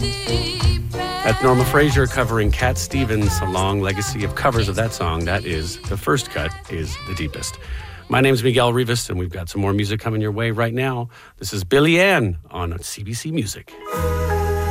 That's Norma Fraser covering Cat Stevens, a long legacy of covers of that song. That is The First Cut is the Deepest. My name's Miguel Rivas, and we've got some more music coming your way right now. This is Billy Ann on CBC Music.